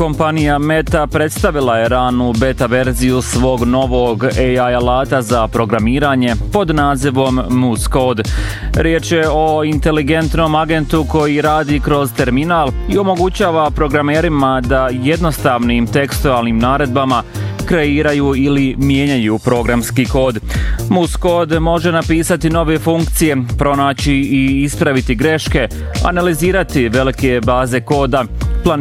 Kompanija Meta predstavila je ranu beta verziju svog novog AI alata za programiranje pod nazivom Moose Code. Riječ je o inteligentnom agentu koji radi kroz terminal i omogućava programerima da jednostavnim tekstualnim naredbama kreiraju ili mijenjaju programski kod. Moose Code može napisati nove funkcije, pronaći i ispraviti greške, analizirati velike baze koda,